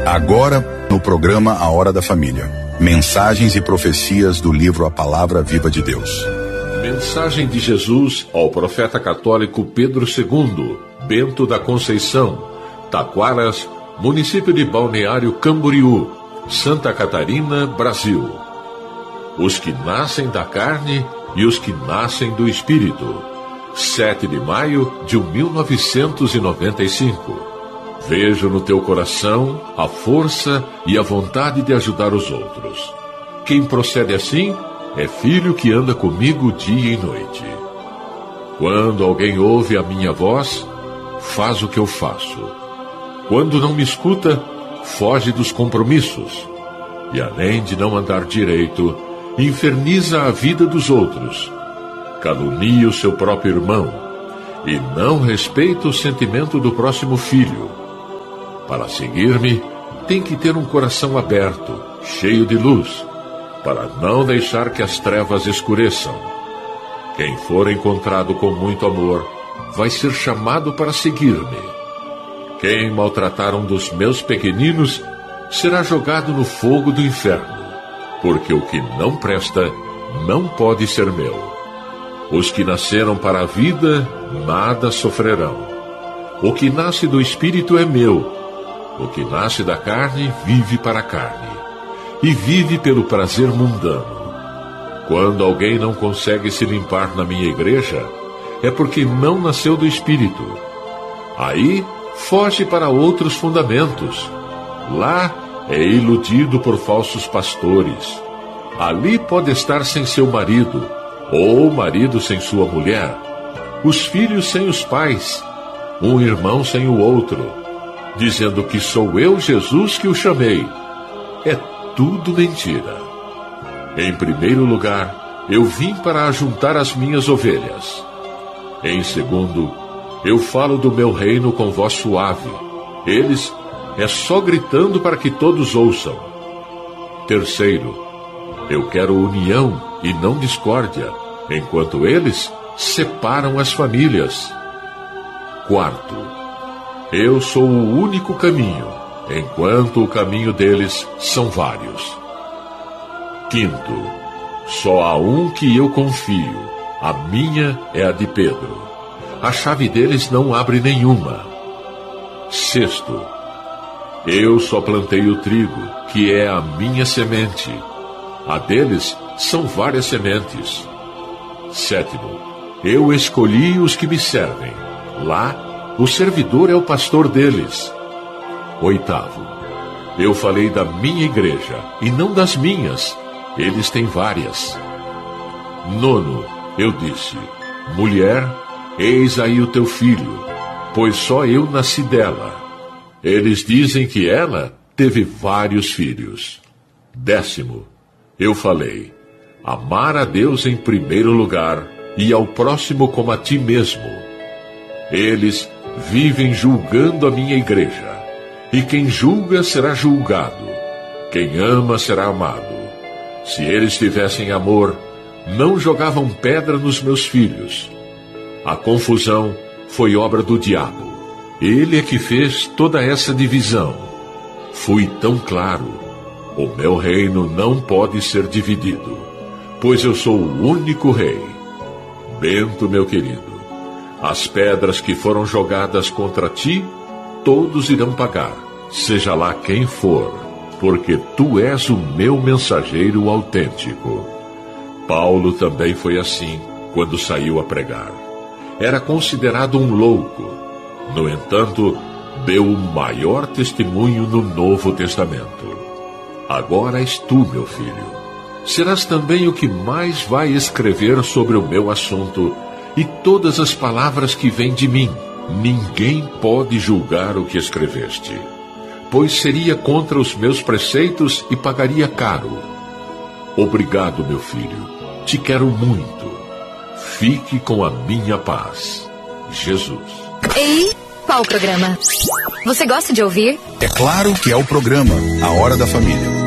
Agora, no programa A Hora da Família. Mensagens e profecias do livro A Palavra Viva de Deus. Mensagem de Jesus ao profeta católico Pedro II, Bento da Conceição, Taquaras, município de Balneário Camboriú, Santa Catarina, Brasil. Os que nascem da carne e os que nascem do Espírito. 7 de maio de 1995. Vejo no teu coração a força e a vontade de ajudar os outros. Quem procede assim é filho que anda comigo dia e noite. Quando alguém ouve a minha voz, faz o que eu faço. Quando não me escuta, foge dos compromissos. E além de não andar direito, inferniza a vida dos outros. Calunia o seu próprio irmão e não respeita o sentimento do próximo filho. Para seguir-me, tem que ter um coração aberto, cheio de luz, para não deixar que as trevas escureçam. Quem for encontrado com muito amor, vai ser chamado para seguir-me. Quem maltratar um dos meus pequeninos, será jogado no fogo do inferno, porque o que não presta, não pode ser meu. Os que nasceram para a vida, nada sofrerão. O que nasce do Espírito é meu. O que nasce da carne, vive para a carne. E vive pelo prazer mundano. Quando alguém não consegue se limpar na minha igreja, é porque não nasceu do Espírito. Aí, foge para outros fundamentos. Lá, é iludido por falsos pastores. Ali pode estar sem seu marido, ou o marido sem sua mulher, os filhos sem os pais, um irmão sem o outro, dizendo que sou eu, Jesus, que o chamei. É tudo mentira. Em primeiro lugar, eu vim para ajuntar as minhas ovelhas. Em segundo, eu falo do meu reino com voz suave. Eles é só gritando para que todos ouçam. Terceiro, eu quero união e não discórdia, enquanto eles separam as famílias. Quarto, eu sou o único caminho, enquanto o caminho deles são vários. Quinto, só há um que eu confio, a minha é a de Pedro. A chave deles não abre nenhuma. Sexto, eu só plantei o trigo, que é a minha semente. A deles são várias sementes. Sétimo, eu escolhi os que me servem. Lá, o servidor é o pastor deles. Oitavo, eu falei da minha igreja, e não das minhas. Eles têm várias. Nono, eu disse, mulher, eis aí o teu filho, pois só eu nasci dela. Eles dizem que ela teve vários filhos. Décimo, eu falei, amar a Deus em primeiro lugar e ao próximo como a ti mesmo. Eles vivem julgando a minha igreja, e quem julga será julgado, quem ama será amado. Se eles tivessem amor, não jogavam pedra nos meus filhos. A confusão foi obra do diabo. Ele é que fez toda essa divisão. Fui tão claro. O meu reino não pode ser dividido, pois eu sou o único rei. Bento, meu querido, as pedras que foram jogadas contra ti, todos irão pagar, seja lá quem for, porque tu és o meu mensageiro autêntico. Paulo também foi assim, quando saiu a pregar. Era considerado um louco. No entanto, deu o maior testemunho no Novo Testamento. Agora és tu, meu filho. Serás também o que mais vai escrever sobre o meu assunto e todas as palavras que vêm de mim. Ninguém pode julgar o que escreveste, pois seria contra os meus preceitos e pagaria caro. Obrigado, meu filho. Te quero muito. Fique com a minha paz. Jesus. Ei, qual o programa? Você gosta de ouvir? É claro que é o programa A Hora da Família.